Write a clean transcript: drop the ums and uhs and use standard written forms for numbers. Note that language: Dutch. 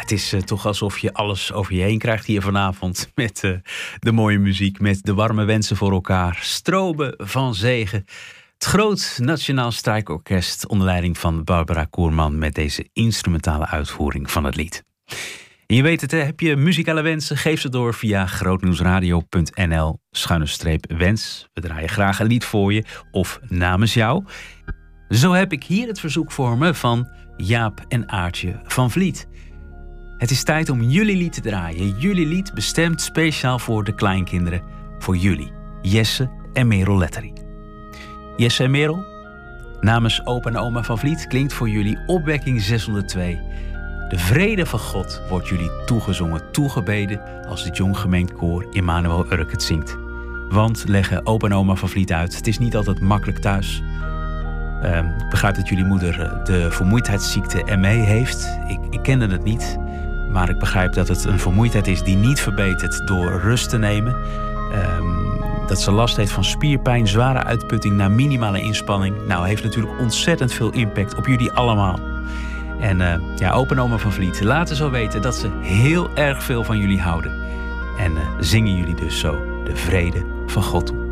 Het is toch alsof je alles over je heen krijgt hier vanavond. Met de mooie muziek, met de warme wensen voor elkaar. Stromen van zegen. Het Groot Nationaal Strijkorkest onder leiding van Barbara Koerman met deze instrumentale uitvoering van het lied. En je weet het, hè? Heb je muzikale wensen? Geef ze door via grootnieuwsradio.nl/wens. We draaien graag een lied voor je of namens jou. Zo heb ik hier het verzoek voor me van Jaap en Aartje van Vliet. Het is tijd om jullie lied te draaien. Jullie lied bestemd speciaal voor de kleinkinderen. Voor jullie, Jesse en Merel Letterie. Jesse en Merel, namens opa en oma van Vliet klinkt voor jullie opwekking 602. De vrede van God wordt jullie toegezongen, toegebeden als het jong gemengd koor Immanuel Urk het zingt. Want, leggen opa en oma van Vliet uit, het is niet altijd makkelijk thuis. Ik begrijp dat jullie moeder de vermoeidheidsziekte ME heeft. Ik kende het niet, maar ik begrijp dat het een vermoeidheid is die niet verbetert door rust te nemen. Dat ze last heeft van spierpijn, zware uitputting na minimale inspanning. Nou, heeft natuurlijk ontzettend veel impact op jullie allemaal. En opa en oma van Vliet laten zo weten dat ze heel erg veel van jullie houden. En zingen jullie dus zo de vrede van God toe.